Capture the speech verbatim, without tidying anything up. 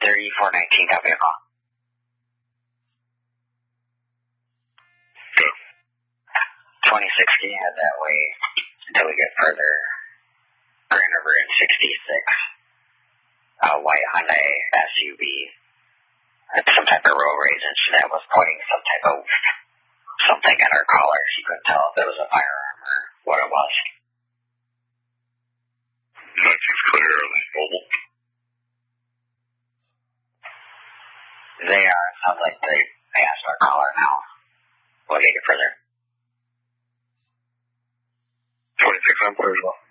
thirty-four nineteen, got me a call. Good. twenty sixty, head that way until we get further. Grand Bridge sixty-six. Uh, white Hyundai S U V. It's some type of road rage, and that was pointing some type of something at our collar. She couldn't tell if it was a firearm or what it was. nineteens clear. Are they mobile? They are. Sounds like they passed our collar now. We'll get you further. twenty-six, I'm clear as well.